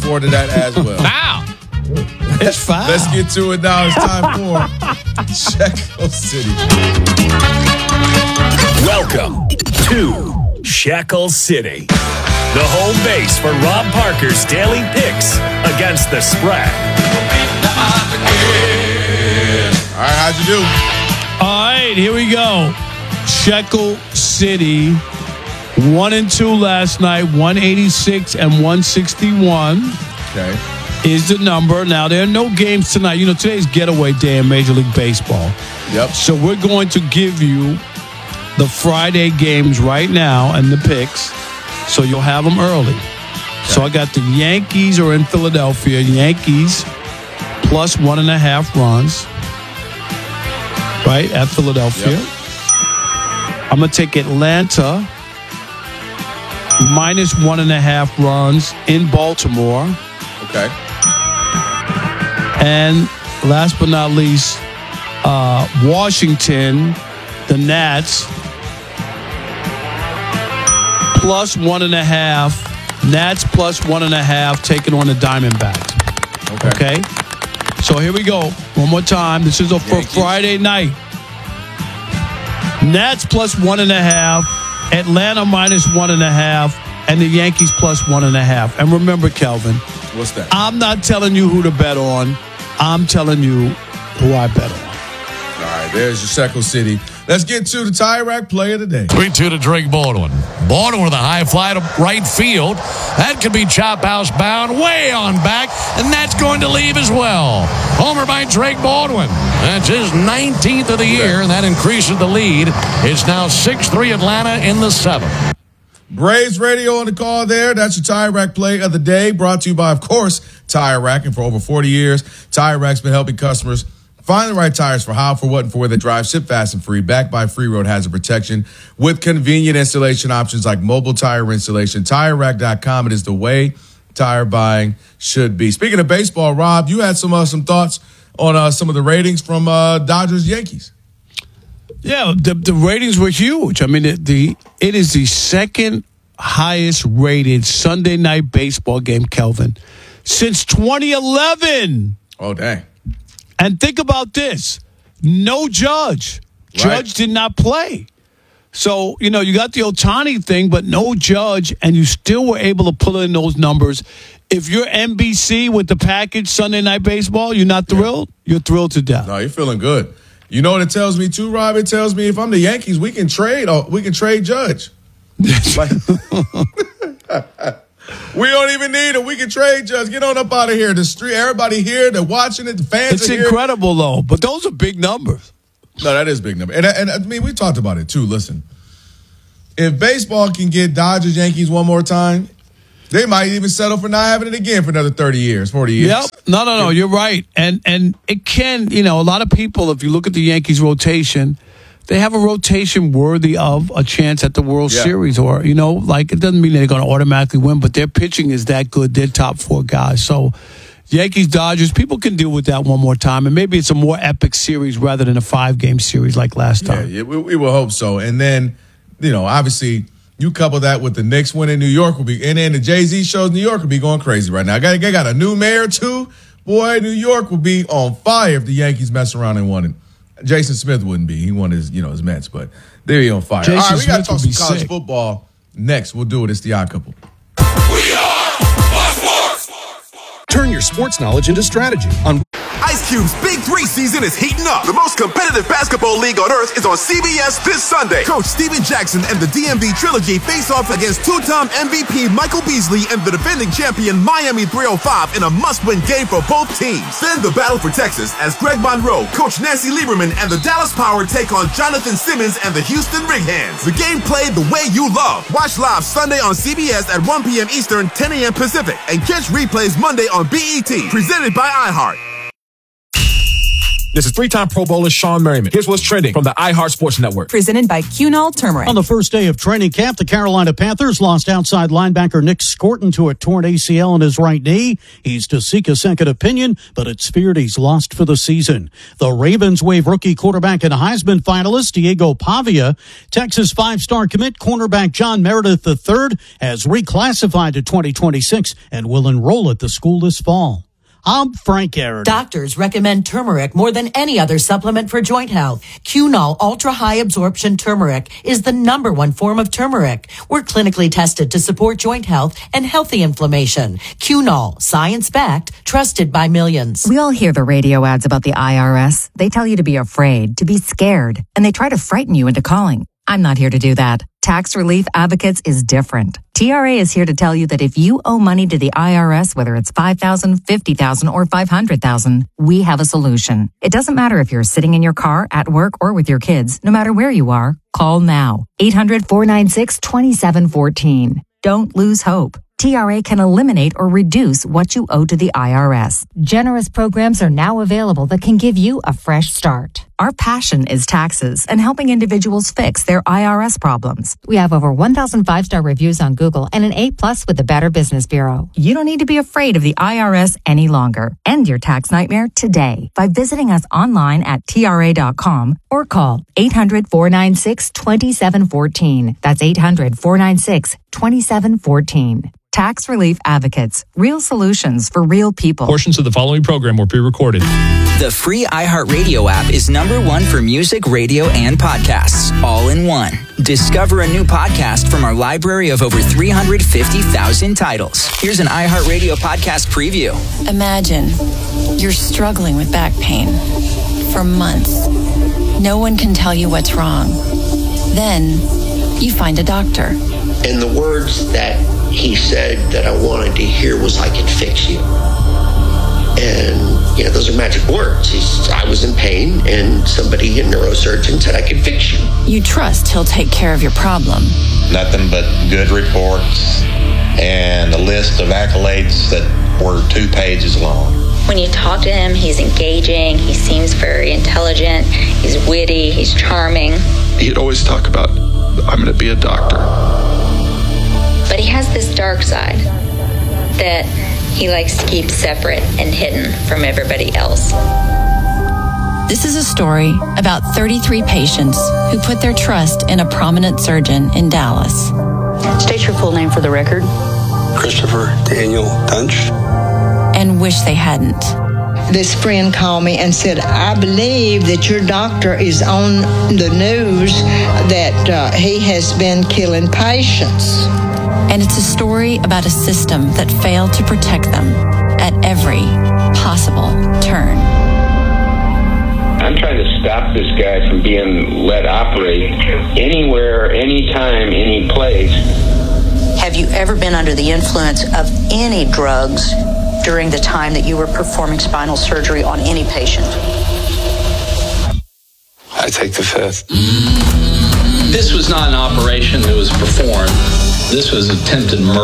forward to that as well. Now, it's fine. Let's get to it now. It's time for Shekel City. Welcome to Shekel City, the home base for Rob Parker's daily picks against the spread. All right, how'd you do? All right, here we go. Shekel City, 1-2 last night, 186 and 161. Okay. Is the number. Now, there are no games tonight. You know, today's getaway day in Major League Baseball. Yep. So we're going to give you the Friday games right now and the picks, so you'll have them early. Okay. So I got the Yankees are in Philadelphia. Yankees plus 1.5 runs, right, at Philadelphia. Yep. I'm going to take Atlanta minus 1.5 runs in Baltimore. Okay. And last but not least, Washington, the Nats, plus 1.5. Nats plus 1.5, taking on the Diamondbacks. Okay. So here we go. One more time. This is for Friday night. Nats plus 1.5, Atlanta minus 1.5, and the Yankees plus 1.5. And remember, Kelvin. What's that? I'm not telling you who to bet on. I'm telling you who I bet on. All right, there's your Shekel City. Let's get to the Tire Rack play of the day. 3-2 to Drake Baldwin. Baldwin with a high fly to right field. That could be chop house bound way on back, and that's going to leave as well. Homer by Drake Baldwin. That's his 19th of the year, and that increases the lead. It's now 6-3 Atlanta in the 7th. Braves Radio on the call there. That's your Tire Rack play of the day, brought to you by, of course, Tire Rack. And for over 40 years, Tire Rack's been helping customers find the right tires for how, for what, and for where they drive. Ship fast and free, backed by free road hazard protection with convenient installation options like mobile tire installation. TireRack.com. It is the way tire buying should be. Speaking of baseball, Rob, you had some thoughts on some of the ratings from Dodgers-Yankees. Yeah, the ratings were huge. I mean, it is the second highest rated Sunday night baseball game, Kelvin, since 2011. Oh, dang. And think about this. No Judge. Right. Judge did not play. So, you know, you got the Ohtani thing, but no Judge, and you still were able to pull in those numbers. If you're NBC with the package Sunday Night Baseball, you're not thrilled? Yeah. You're thrilled to death. No, you're feeling good. You know what it tells me too, Rob? It tells me if I'm the Yankees, we can trade Judge. Like, we don't even need him. We can trade Judge. Get on up out of here. The street, everybody here, they're watching it. The fans it's are here. Incredible, though. But those are big numbers. No, that is a big number. And I mean, we talked about it, too. Listen, if baseball can get Dodgers, Yankees one more time, they might even settle for not having it again for another 30 years, 40 years. Yep. No, you're right. And it can, you know, a lot of people, if you look at the Yankees rotation, they have a rotation worthy of a chance at the World Series, or, you know, like, it doesn't mean they're going to automatically win, but their pitching is that good. They're top 4 guys. So Yankees, Dodgers, people can deal with that one more time. And maybe it's a more epic series rather than a 5-game series like last time. Yeah, we will hope so. And then, you know, obviously, you couple that with the Knicks winning New York and then the Jay-Z shows New York will be going crazy right now. They got a new mayor too. Boy, New York will be on fire if the Yankees mess around and won it. Jason Smith wouldn't be. He won his Mets, but they'll be on fire. Jason All right, we got to talk some Smith college sick. football next. We'll do it. It's the Odd Couple. We are Fox Sports. Turn your sports knowledge into strategy on Ice Cube's Big 3 season is heating up. The most competitive basketball league on earth is on CBS this Sunday. Coach Steven Jackson and the DMV Trilogy face off against two-time MVP Michael Beasley and the defending champion Miami 305 in a must-win game for both teams. Then the battle for Texas as Greg Monroe, Coach Nancy Lieberman, and the Dallas Power take on Jonathan Simmons and the Houston Rig Hands. The game played the way you love. Watch live Sunday on CBS at 1 p.m. Eastern, 10 a.m. Pacific, and catch replays Monday on BET. Presented by iHeart. This is three-time Pro Bowler Sean Merriman. Here's what's trending from the iHeart Sports Network. Presented by Cunol Turmeric. On the first day of training camp, the Carolina Panthers lost outside linebacker Nick Scorton to a torn ACL in his right knee. He's to seek a second opinion, but it's feared he's lost for the season. The Ravens waive rookie quarterback and Heisman finalist Diego Pavia. Texas five-star commit cornerback John Meredith III has reclassified to 2026 and will enroll at the school this fall. I'm Frank Aaron. Doctors recommend turmeric more than any other supplement for joint health. Cunol Ultra High Absorption Turmeric is the #1 form of turmeric. We're clinically tested to support joint health and healthy inflammation. Cunol, science-backed, trusted by millions. We all hear the radio ads about the IRS. They tell you to be afraid, to be scared, and they try to frighten you into calling. I'm not here to do that. Tax Relief Advocates is different. TRA is here to tell you that if you owe money to the IRS, whether it's $5,000, $50,000, or $500,000, we have a solution. It doesn't matter if you're sitting in your car, at work, or with your kids. No matter where you are, call now. 800-496-2714. Don't lose hope. TRA can eliminate or reduce what you owe to the IRS. Generous programs are now available that can give you a fresh start. Our passion is taxes and helping individuals fix their IRS problems. We have over 1,000 five-star reviews on Google and an A+ with the Better Business Bureau. You don't need to be afraid of the IRS any longer. End your tax nightmare today by visiting us online at TRA.com or call 800-496-2714. That's 800-496-2714. Tax Relief Advocates. Real solutions for real people. Portions of the following program were pre-recorded. The free iHeartRadio app is #1 for music, radio, and podcasts, all in one. Discover a new podcast from our library of over 350,000 titles. Here's an iHeartRadio podcast preview. Imagine you're struggling with back pain for months. No one can tell you what's wrong. Then you find a doctor. And the words that he said that I wanted to hear was, "I can fix you." And, those are magic words. I was in pain, and somebody, a neurosurgeon, said, "I can fix you." You trust he'll take care of your problem. Nothing but good reports and a list of accolades that were 2 pages long. When you talk to him, he's engaging, he seems very intelligent, he's witty, he's charming. He'd always talk about, "I'm going to be a doctor." But he has this dark side that he likes to keep separate and hidden from everybody else. This is a story about 33 patients who put their trust in a prominent surgeon in Dallas. State your full name for the record. Christopher Daniel Dunch. And wish they hadn't. This friend called me and said, "I believe that your doctor is on the news that he has been killing patients." And it's a story about a system that failed to protect them at every possible turn. I'm trying to stop this guy from being let operate anywhere, anytime, any place. Have you ever been under the influence of any drugs during the time that you were performing spinal surgery on any patient? I take the fifth. This was not an operation that was performed. This was attempted murder.